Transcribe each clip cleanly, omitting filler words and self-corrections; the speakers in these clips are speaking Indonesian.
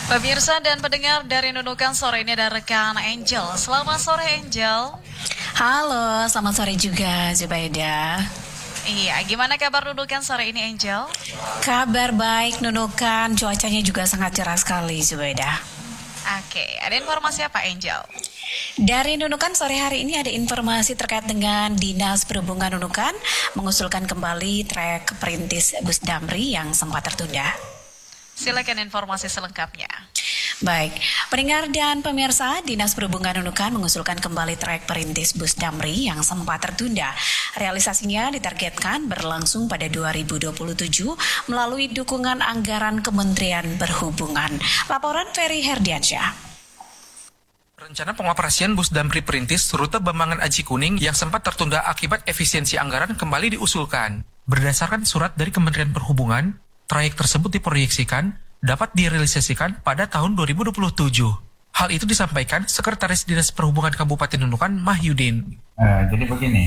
Pemirsa dan pendengar dari Nunukan sore ini ada rekan Angel. Selamat sore Angel. Halo, selamat sore juga Zubaida. Iya, gimana kabar Nunukan sore ini Angel? Kabar baik Nunukan, cuacanya juga sangat cerah sekali Zubaida. Oke, ada informasi apa Angel? Dari Nunukan sore hari ini ada informasi terkait dengan Dinas Perhubungan Nunukan mengusulkan kembali trek perintis Bus Damri yang sempat tertunda. Silakan informasi selengkapnya. Baik, pendengar dan pemirsa, Dinas Perhubungan Nunukan mengusulkan kembali trek perintis Bus Damri yang sempat tertunda. Realisasinya ditargetkan berlangsung pada 2027 melalui dukungan anggaran Kementerian Perhubungan. Laporan Ferry Herdiansyah. Rencana pengoperasian bus Damri perintis rute Bambangan Aji Kuning yang sempat tertunda akibat efisiensi anggaran kembali diusulkan. Berdasarkan surat dari Kementerian Perhubungan, trayek tersebut diproyeksikan dapat direalisasikan pada tahun 2027. Hal itu disampaikan Sekretaris Dinas Perhubungan Kabupaten Nunukan, Mahyudin. Jadi begini,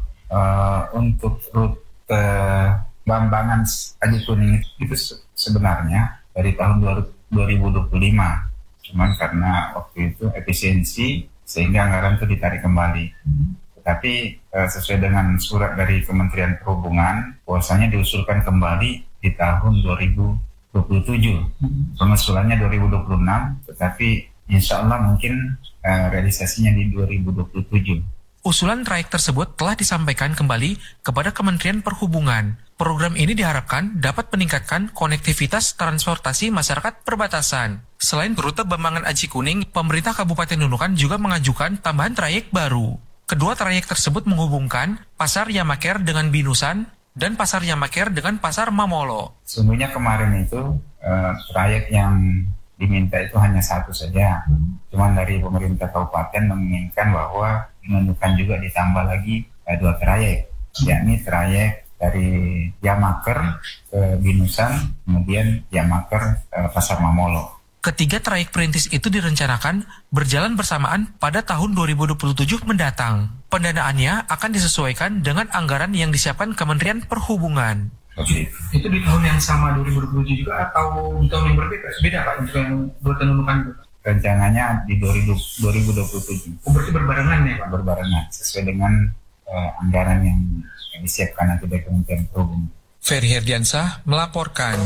untuk rute Bambangan Aji Kuning itu sebenarnya dari tahun 2025. Cuman karena waktu itu efisiensi sehingga anggaran itu ditarik kembali. Tetapi sesuai dengan surat dari Kementerian Perhubungan, bahwasanya diusulkan kembali di tahun 2027. Pengusulannya 2026, tetapi insya Allah mungkin realisasinya di 2027. Usulan trayek tersebut telah disampaikan kembali kepada Kementerian Perhubungan. Program ini diharapkan dapat meningkatkan konektivitas transportasi masyarakat perbatasan. Selain rute Bambangan Aji Kuning, pemerintah Kabupaten Nunukan juga mengajukan tambahan trayek baru. Kedua trayek tersebut menghubungkan Pasar Yamaker dengan Binusan dan Pasar Yamaker dengan Pasar Mamolo. Sesungguhnya kemarin itu trayek yang diminta itu hanya satu saja. Cuman dari pemerintah kabupaten menginginkan bahwa Nunukan juga ditambah lagi 2 trayek, yakni trayek dari Yamaker ke Binusan, kemudian Yamaker Pasar Mamolo. Ketiga trayek perintis itu direncanakan berjalan bersamaan pada tahun 2027 mendatang. Pendanaannya akan disesuaikan dengan anggaran yang disiapkan Kementerian Perhubungan. Itu di tahun yang sama 2027 juga atau di tahun yang berbeda? Beda Pak untuk yang rute Nunukan itu? Rencananya di 2027. Oh, berarti berbarengan ya Pak? Berbarengan, sesuai dengan anggaran yang disiapkan nanti dari Kementerian Perhubungan. Ferry Herdiansyah melaporkan.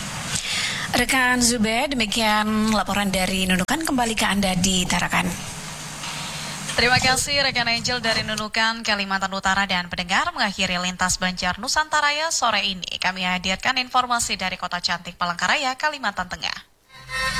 Rekan Zube, demikian laporan dari Nunukan, kembali ke Anda di Tarakan. Terima kasih rekan Angel dari Nunukan, Kalimantan Utara dan pendengar. Mengakhiri Lintas Banjar Nusantaraya sore ini, kami hadirkan informasi dari Kota Cantik Palangkaraya, Kalimantan Tengah.